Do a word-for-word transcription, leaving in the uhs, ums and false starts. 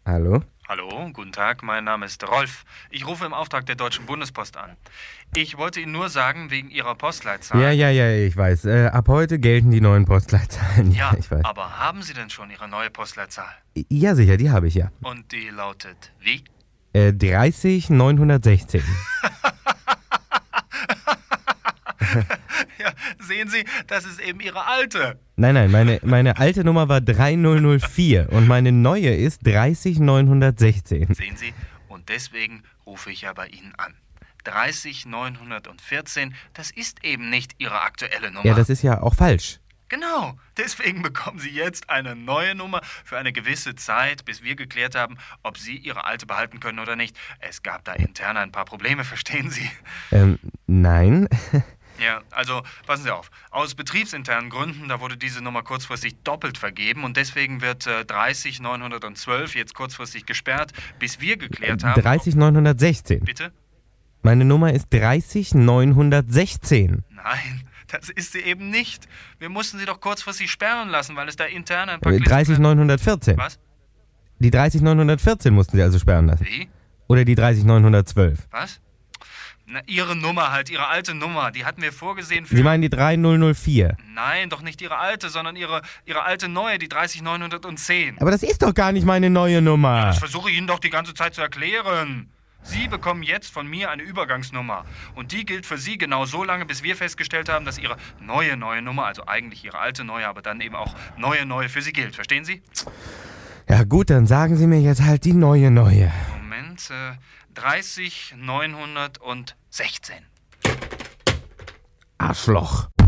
Hallo? Hallo, guten Tag, mein Name ist Rolf. Ich rufe im Auftrag der Deutschen Bundespost an. Ich wollte Ihnen nur sagen, wegen Ihrer Postleitzahl... Ja, ja, ja, ich weiß. Äh, ab heute gelten die neuen Postleitzahlen. Ja, Ja, ich weiß. aber haben Sie denn schon Ihre neue Postleitzahl? Ja, sicher, die habe ich ja. Und die lautet wie? Äh, dreißig neunhundertsechzehn. Ja, sehen Sie, das ist eben Ihre alte. Nein, nein, meine, meine alte Nummer war drei null null vier und meine neue ist dreißig neunhundertsechzehn. Sehen Sie, und deswegen rufe ich ja bei Ihnen an. dreißig neunhundertvierzehn, das ist eben nicht Ihre aktuelle Nummer. Ja, das ist ja auch falsch. Genau, deswegen bekommen Sie jetzt eine neue Nummer für eine gewisse Zeit, bis wir geklärt haben, ob Sie Ihre alte behalten können oder nicht. Es gab da intern ein paar Probleme, verstehen Sie? Ähm, nein. Ja, also passen Sie auf. Aus betriebsinternen Gründen, da wurde diese Nummer kurzfristig doppelt vergeben und deswegen wird äh, dreißig neunhundertzwölf jetzt kurzfristig gesperrt, bis wir geklärt haben... dreißig neunhundertsechzehn. Bitte? Meine Nummer ist dreißig neunhundertsechzehn. Nein, das ist sie eben nicht. Wir mussten sie doch kurzfristig sperren lassen, weil es da intern ein paar... Äh, dreißig neunhundertvierzehn. Was? Die dreißig neunhundertvierzehn mussten Sie also sperren lassen. Wie? Oder die dreißig neunhundertzwölf. Was? Na, Ihre Nummer halt, Ihre alte Nummer, die hatten wir vorgesehen für... Sie meinen die drei null null vier. Nein, doch nicht Ihre alte, sondern Ihre, Ihre alte neue, die dreißig neunhundertzehn. Aber das ist doch gar nicht meine neue Nummer. Das versuche ich Ihnen doch die ganze Zeit zu erklären. Sie bekommen jetzt von mir eine Übergangsnummer. Und die gilt für Sie genau so lange, bis wir festgestellt haben, dass Ihre neue, neue Nummer, also eigentlich Ihre alte, neue, aber dann eben auch neue, neue für Sie gilt. Verstehen Sie? Ja gut, dann sagen Sie mir jetzt halt die neue, neue. Moment, äh, dreißig neunhundertsechzehn. Arschloch.